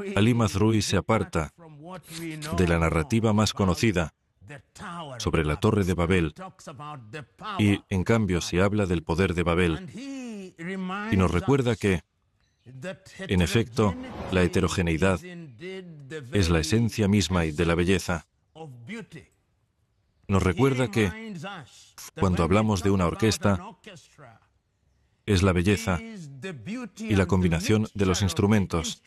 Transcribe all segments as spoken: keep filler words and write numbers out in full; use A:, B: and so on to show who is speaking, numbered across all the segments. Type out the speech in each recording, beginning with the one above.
A: Ali Mazrui se aparta de la narrativa más conocida sobre la Torre de Babel y, en cambio, se habla del poder de Babel y nos recuerda que, en efecto, la heterogeneidad es la esencia misma de la belleza. Nos recuerda que, cuando hablamos de una orquesta, es la belleza y la combinación de los instrumentos.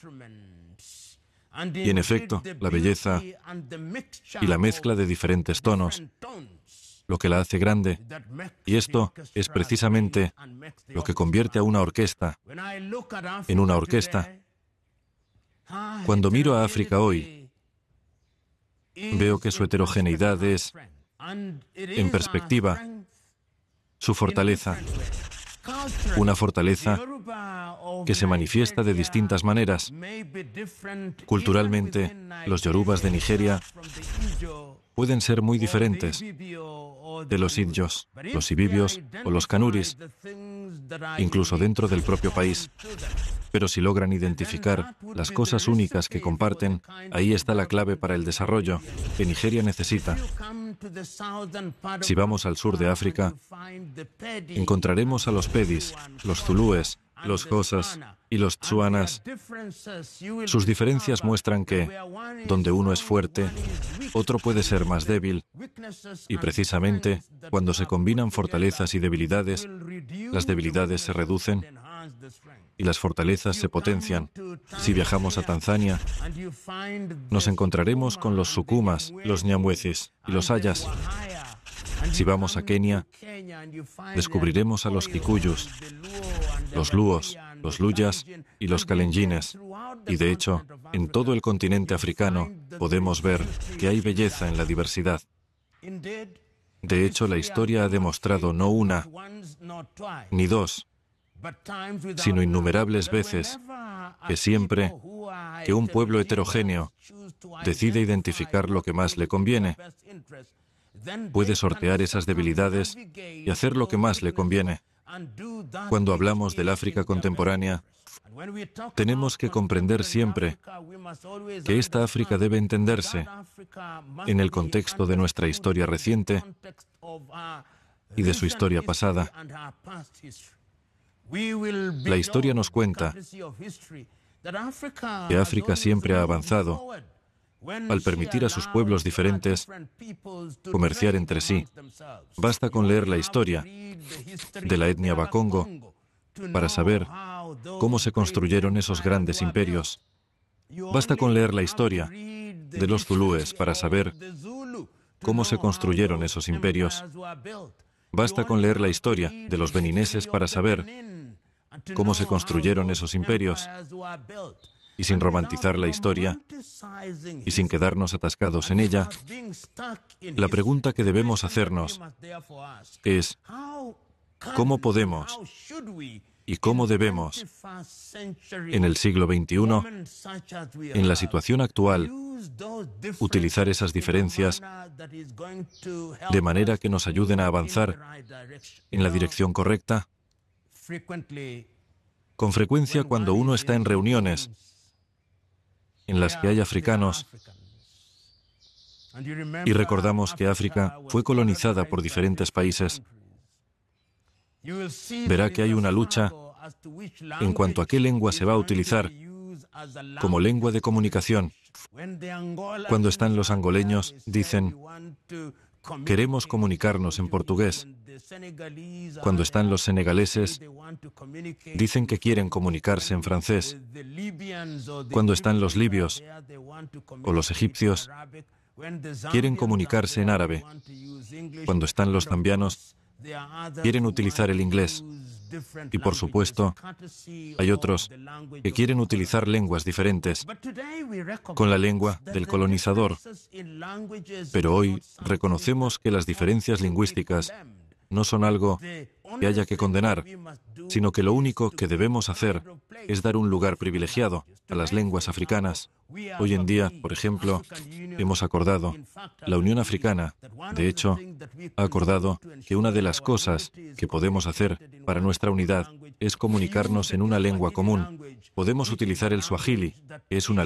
A: Y, en efecto, la belleza y la mezcla de diferentes tonos, lo que la hace grande. Y esto es precisamente lo que convierte a una orquesta en una orquesta. Cuando miro a África hoy, veo que su heterogeneidad es, en perspectiva, su fortaleza. Una fortaleza que se manifiesta de distintas maneras. Culturalmente, los yorubas de Nigeria pueden ser muy diferentes de los idjos, los ibibios o los kanuris, incluso dentro del propio país. Pero si logran identificar las cosas únicas que comparten, ahí está la clave para el desarrollo que Nigeria necesita. Si vamos al sur de África, encontraremos a los pedis, los zulúes, los xhosas y los tsuanas. Sus diferencias muestran que, donde uno es fuerte, otro puede ser más débil, y precisamente cuando se combinan fortalezas y debilidades, las debilidades se reducen y las fortalezas se potencian. Si viajamos a Tanzania, nos encontraremos con los sukumas, los nyamwezis y los ayas. Si vamos a Kenia, descubriremos a los kikuyus, los luos, los luyas y los kalenjines. Y de hecho, en todo el continente africano podemos ver que hay belleza en la diversidad. De hecho, la historia ha demostrado no una ni dos, sino innumerables veces que siempre que un pueblo heterogéneo decide identificar lo que más le conviene, puede sortear esas debilidades y hacer lo que más le conviene. Cuando hablamos del África contemporánea, tenemos que comprender siempre que esta África debe entenderse en el contexto de nuestra historia reciente y de su historia pasada. La historia nos cuenta que África siempre ha avanzado al permitir a sus pueblos diferentes comerciar entre sí. Basta con leer la historia de la etnia Bakongo para saber cómo se construyeron esos grandes imperios. Basta con leer la historia de los zulúes para saber cómo se construyeron esos imperios. Basta con leer la historia de los benineses para saber cómo se construyeron esos imperios. Y sin romantizar la historia y sin quedarnos atascados en ella, la pregunta que debemos hacernos es ¿cómo podemos y cómo debemos, en el siglo veintiuno, en la situación actual, utilizar esas diferencias de manera que nos ayuden a avanzar en la dirección correcta? Con frecuencia, cuando uno está en reuniones en las que hay africanos, y recordamos que África fue colonizada por diferentes países, verá que hay una lucha en cuanto a qué lengua se va a utilizar como lengua de comunicación. Cuando están los angoleños, dicen, queremos comunicarnos en portugués. Cuando están los senegaleses, dicen que quieren comunicarse en francés. Cuando están los libios o los egipcios, quieren comunicarse en árabe. Cuando están los zambianos, quieren utilizar el inglés. Y, por supuesto, hay otros que quieren utilizar lenguas diferentes con la lengua del colonizador. Pero hoy reconocemos que las diferencias lingüísticas no son algo que haya que condenar, sino que lo único que debemos hacer es dar un lugar privilegiado a las lenguas africanas. Hoy en día, por ejemplo, hemos acordado, la Unión Africana, de hecho, ha acordado que una de las cosas que podemos hacer para nuestra unidad es comunicarnos en una lengua común. Podemos utilizar el suajili, que es una